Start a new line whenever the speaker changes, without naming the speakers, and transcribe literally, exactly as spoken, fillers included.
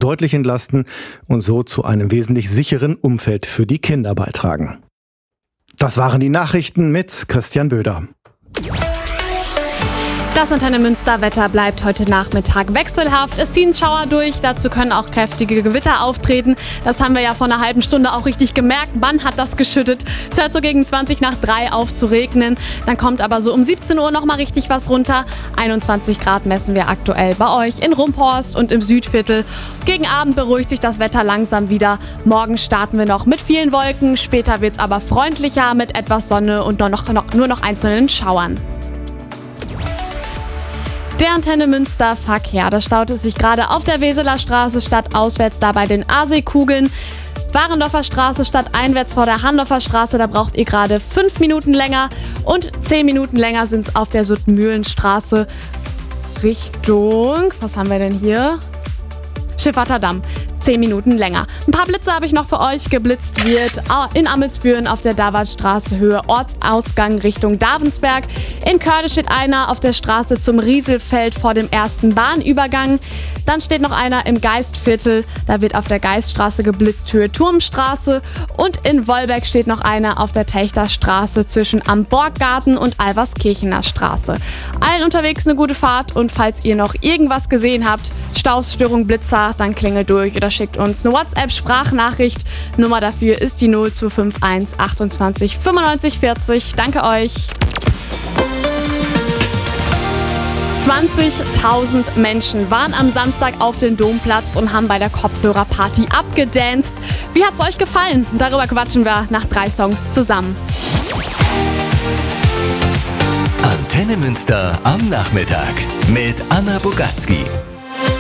deutlich entlasten und so zu einem wesentlich sicheren Umfeld für die Kinder beitragen. Das waren die Nachrichten mit Christian Böder.
Das Antenne Münster Wetter bleibt heute Nachmittag wechselhaft. Es ziehen Schauer durch, dazu können auch kräftige Gewitter auftreten. Das haben wir ja vor einer halben Stunde auch richtig gemerkt. Wann hat das geschüttet? Es hört so gegen zwanzig nach drei auf zu regnen. Dann kommt aber so um siebzehn Uhr nochmal richtig was runter. einundzwanzig Grad messen wir aktuell bei euch in Rumphorst und im Südviertel. Gegen Abend beruhigt sich das Wetter langsam wieder. Morgen starten wir noch mit vielen Wolken. Später wird es aber freundlicher mit etwas Sonne und nur noch, noch, nur noch einzelnen Schauern. Der Antenne Münster Verkehr, da staut es sich gerade auf der Weseler Straße stadtauswärts, da bei den A-See-Kugeln. Warendorfer Straße stadteinwärts vor der Handorfer Straße, da braucht ihr gerade fünf Minuten länger. Und zehn Minuten länger sind es auf der Suttmühlenstraße Richtung, was haben wir denn hier? Schifferter Damm. zehn Minuten länger. Ein paar Blitze habe ich noch für euch. Geblitzt wird in Amelsbüren auf der Davartstraße Höhe Ortsausgang Richtung Davensberg. In Körde steht einer auf der Straße zum Rieselfeld vor dem ersten Bahnübergang. Dann steht noch einer im Geistviertel. Da wird auf der Geiststraße geblitzt Höhe Turmstraße. Und in Wolbeck steht noch einer auf der Techterstraße zwischen Am Borggarten und Alverskirchener Straße. Allen unterwegs eine gute Fahrt und falls ihr noch irgendwas gesehen habt, Staus, Störung, Blitzer, dann klingelt durch oder schickt uns eine WhatsApp-Sprachnachricht. Nummer dafür ist die null zwei fünf eins achtundzwanzig fünfundneunzig vierzig. Danke euch. zwanzigtausend Menschen waren am Samstag auf dem Domplatz und haben bei der Kopfhörerparty abgedanced. Wie hat's euch gefallen? Darüber quatschen wir nach drei Songs zusammen.
Antenne Münster am Nachmittag mit Anna Bogatzki.